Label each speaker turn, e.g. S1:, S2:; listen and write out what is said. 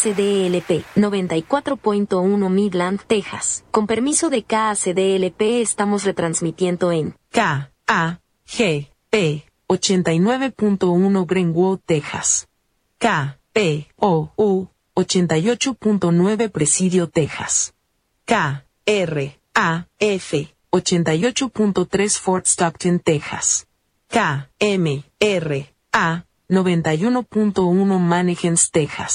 S1: KACDLP 94.1 Midland, Texas. Con permiso de KACDLP estamos retransmitiendo en
S2: KAGP 89.1 Greenwood, Texas. KPOU 88.9 Presidio, Texas. KRAF 88.3 Fort Stockton, Texas. KMRA 91.1 Mannequins, Texas.